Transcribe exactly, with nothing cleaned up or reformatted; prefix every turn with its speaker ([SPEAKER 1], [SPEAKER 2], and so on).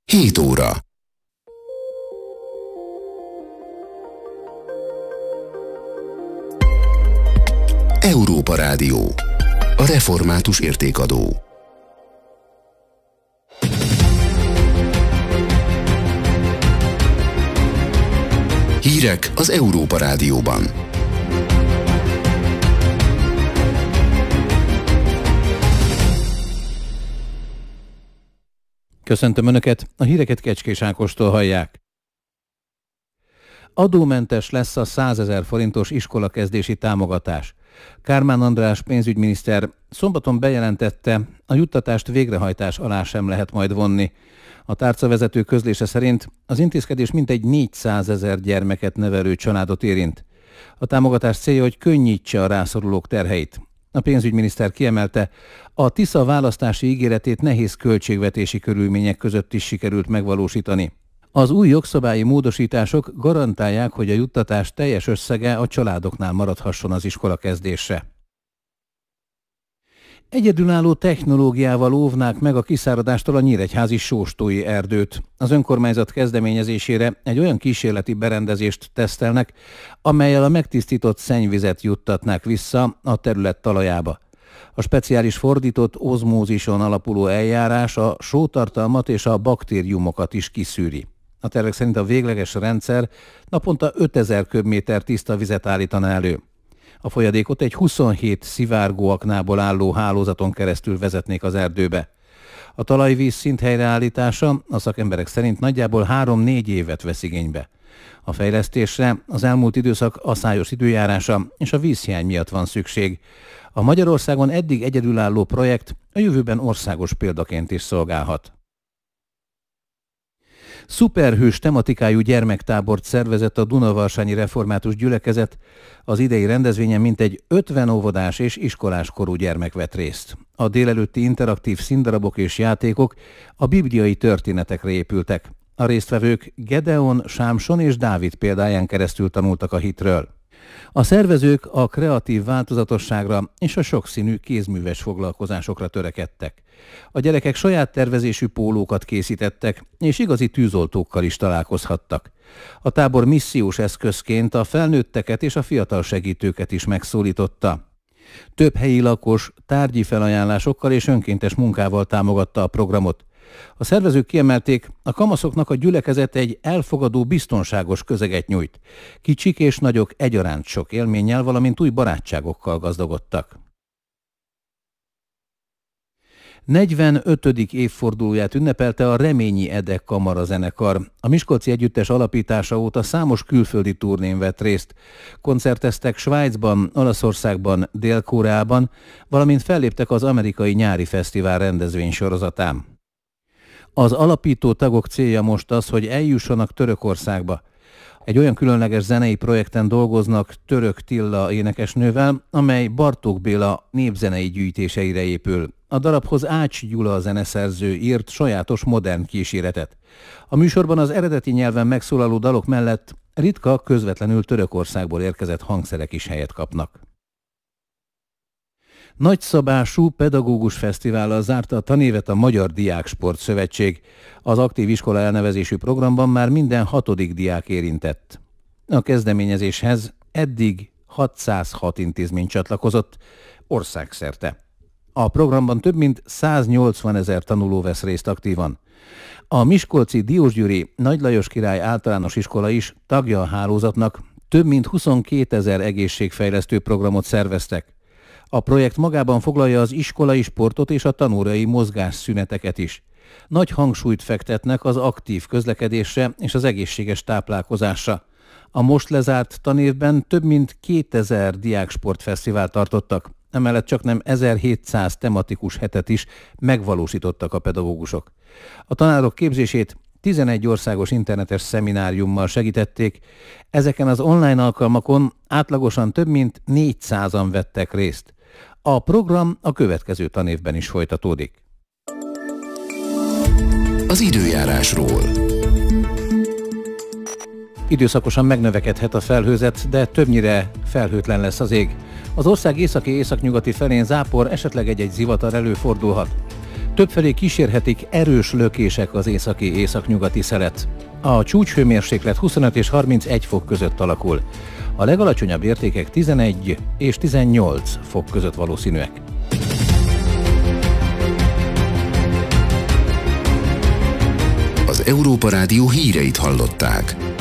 [SPEAKER 1] hét óra. Európa Rádió. A református értékadó. Hírek az Európa Rádióban.
[SPEAKER 2] Köszöntöm Önöket, a híreket Kecskés Ákostól hallják. Adómentes lesz a százezer forintos iskolakezdési támogatás. Kármán András pénzügyminiszter szombaton bejelentette, a juttatást végrehajtás alá sem lehet majd vonni. A tárcavezető közlése szerint az intézkedés mintegy négyszázezer gyermeket nevelő családot érint. A támogatás célja, hogy könnyítse a rászorulók terheit. A pénzügyminiszter kiemelte, a Tisza választási ígéretét nehéz költségvetési körülmények között is sikerült megvalósítani. Az új jogszabályi módosítások garantálják, hogy a juttatás teljes összege a családoknál maradhasson az iskolakezdésre. Egyedülálló technológiával óvnák meg a kiszáradástól a nyíregyházi sóstói erdőt. Az önkormányzat kezdeményezésére egy olyan kísérleti berendezést tesztelnek, amellyel a megtisztított szennyvizet juttatnák vissza a terület talajába. A speciális fordított ozmózison alapuló eljárás a sótartalmat és a baktériumokat is kiszűri. A tervek szerint a végleges rendszer naponta ötezer köbméter tiszta vizet állítana elő. A folyadékot egy huszonhét szivárgóaknából álló hálózaton keresztül vezetnék az erdőbe. A talajvíz szint helyreállítása a szakemberek szerint nagyjából három-négy évet vesz igénybe. A fejlesztésre az elmúlt időszak aszályos időjárása és a vízhiány miatt van szükség. A Magyarországon eddig egyedülálló projekt a jövőben országos példaként is szolgálhat. Szuperhős tematikájú gyermektábort szervezett a Dunavarsanyi Református Gyülekezet. Az idei rendezvényen mintegy ötven óvodás és iskolás korú gyermek vett részt. A délelőtti interaktív színdarabok és játékok a bibliai történetekre épültek. A résztvevők Gedeon, Sámson és Dávid példáján keresztül tanultak a hitről. A szervezők a kreatív változatosságra és a sokszínű kézműves foglalkozásokra törekedtek. A gyerekek saját tervezésű pólókat készítettek, és igazi tűzoltókkal is találkozhattak. A tábor missziós eszközként a felnőtteket és a fiatal segítőket is megszólította. Több helyi lakos tárgyi felajánlásokkal és önkéntes munkával támogatta a programot. A szervezők kiemelték, a kamaszoknak a gyülekezet egy elfogadó, biztonságos közeget nyújt. Kicsik és nagyok egyaránt sok élménnyel, valamint új barátságokkal gazdagodtak. negyvenötödik évfordulóját ünnepelte a Reményi Ede kamarazenekar. A Miskolci Együttes alapítása óta számos külföldi turnén vett részt. Koncerteztek Svájcban, Olaszországban, Dél-Koreában, valamint felléptek az amerikai nyári fesztivál rendezvénysorozatán. Az alapító tagok célja most az, hogy eljussanak Törökországba. Egy olyan különleges zenei projekten dolgoznak Török Tilla énekesnővel, amely Bartók Béla népzenei gyűjtéseire épül. A darabhoz Ács Gyula a zeneszerző írt sajátos modern kíséretet. A műsorban az eredeti nyelven megszólaló dalok mellett ritka, közvetlenül Törökországból érkezett hangszerek is helyet kapnak. Nagyszabású pedagógus fesztivállal zárta a tanévet a Magyar Diáksport Szövetség. Az aktív iskola elnevezésű programban már minden hatodik diák érintett. A kezdeményezéshez eddig hatszázhat intézmény csatlakozott országszerte. A programban több mint száznyolcvan ezer tanuló vesz részt aktívan. A miskolci Diósgyőri Nagy Lajos Király Általános Iskola is tagja a hálózatnak, több mint huszonkétezer egészségfejlesztő programot szerveztek. A projekt magában foglalja az iskolai sportot és a tanórai mozgásszüneteket is. Nagy hangsúlyt fektetnek az aktív közlekedésre és az egészséges táplálkozásra. A most lezárt tanévben több mint kétezer diáksportfesztivált tartottak, emellett csaknem ezerhétszáz tematikus hetet is megvalósítottak a pedagógusok. A tanárok képzését tizenegy országos internetes szemináriummal segítették. Ezeken az online alkalmakon átlagosan több mint négyszázan vettek részt. A program a következő tanévben is folytatódik.
[SPEAKER 1] Az időjárásról.
[SPEAKER 2] Időszakosan megnövekedhet a felhőzet, de többnyire felhőtlen lesz az ég. Az ország északi-északnyugati felén zápor, esetleg egy-egy zivatar előfordulhat. Többfelé kísérhetik erős lökések az északi-északnyugati szelet. A csúcshőmérséklet huszonöt és harmincegy fok között alakul. A legalacsonyabb értékek tizenegy és tizennyolc fok között valószínűek.
[SPEAKER 1] Az Európa Rádió híreit hallották.